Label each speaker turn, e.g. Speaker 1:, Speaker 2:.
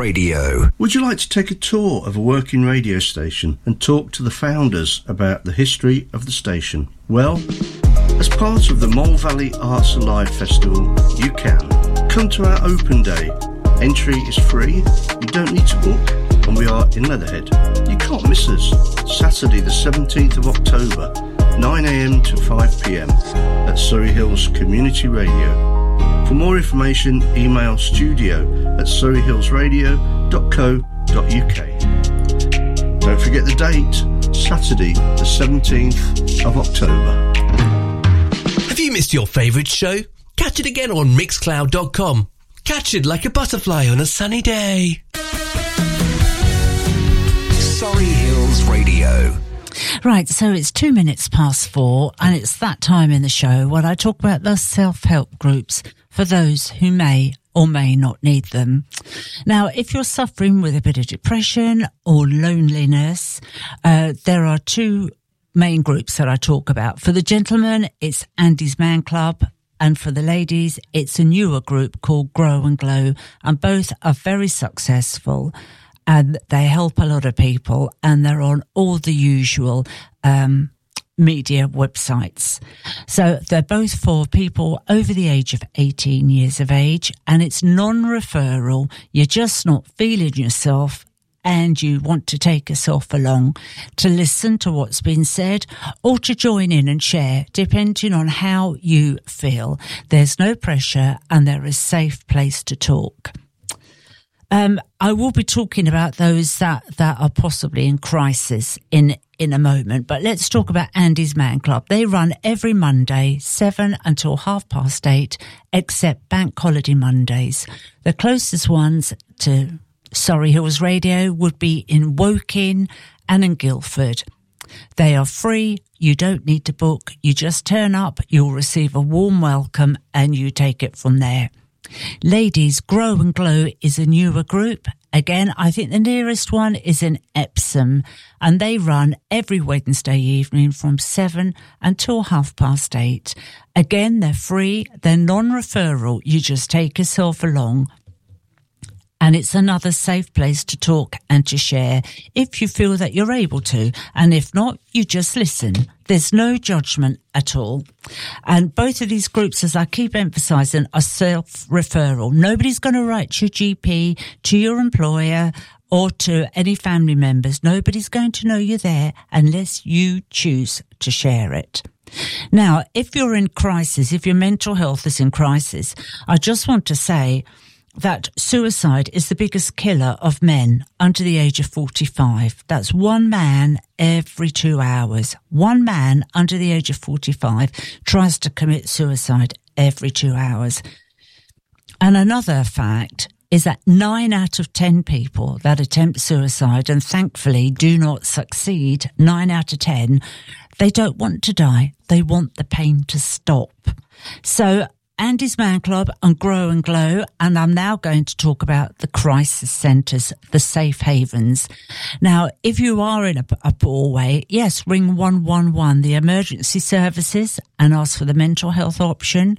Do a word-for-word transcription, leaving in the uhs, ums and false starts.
Speaker 1: Radio.
Speaker 2: Would you like to take a tour of a working radio station and talk to the founders about the history of the station? Well, as part of the Mole Valley Arts Alive Festival, you can. Come to our open day. Entry is free, you don't need to book, and we are in Leatherhead. You can't miss us. Saturday the seventeenth of October, nine a m to five p m at Surrey Hills Community Radio. For more information, email studio at surrey hills radio dot co dot u k. Don't forget the date, Saturday the seventeenth of October.
Speaker 3: Have you missed your favourite show? Catch it again on mixcloud dot com. Catch it like a butterfly on a sunny day.
Speaker 1: Surrey Hills Radio.
Speaker 4: Right, so it's two minutes past four, and it's that time in the show when I talk about the self-help groups for those who may or may not need them. Now, if you're suffering with a bit of depression or loneliness, uh, there are two main groups that I talk about. For the gentlemen, it's Andy's Man Club. And for the ladies, it's a newer group called Grow and Glow. And both are very successful. And they help a lot of people. And they're on all the usual um, media websites. So they're both for people over the age of eighteen years of age. And it's non-referral. You're just not feeling yourself, and you want to take yourself along to listen to what's been said or to join in and share, depending on how you feel. There's no pressure and they're a safe place to talk. Um, I will be talking about those that, that are possibly in crisis in, in a moment, but let's talk about Andy's Man Club. They run every Monday, seven until half past eight, except bank holiday Mondays. The closest ones to Surrey Hills Radio would be in Woking and in Guildford. They are free. You don't need to book. You just turn up, you'll receive a warm welcome, and you take it from there. Ladies, Grow and Glow is a newer group. Again, I think the nearest one is in Epsom, and they run every Wednesday evening from seven until half past eight. Again, they're free. They're non-referral. You just take yourself along. And it's another safe place to talk and to share if you feel that you're able to. And if not, you just listen. There's no judgment at all. And both of these groups, as I keep emphasising, are self-referral. Nobody's going to write to your G P, to your employer, or to any family members. Nobody's going to know you're there unless you choose to share it. Now, if you're in crisis, if your mental health is in crisis, I just want to say that suicide is the biggest killer of men under the age of forty-five. That's one man every two hours. One man under the age of forty-five tries to commit suicide every two hours. And another fact is that nine out of ten people that attempt suicide and thankfully do not succeed, nine out of ten, they don't want to die. They want the pain to stop. So Andy's Man Club and Grow and Glow, and I'm now going to talk about the crisis centres, the safe havens. Now, if you are in a, a poor way, yes, ring one one one, the emergency services, and ask for the mental health option.